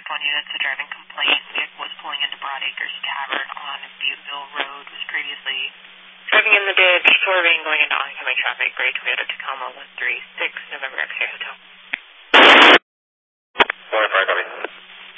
1 units, a driving complaint. Vehicle was pulling into Broadacres Tavern on Butteville Road. Was previously driving in the ditch, swerving, going into oncoming traffic. Gray Toyota Tacoma 136, November X-ray Hotel.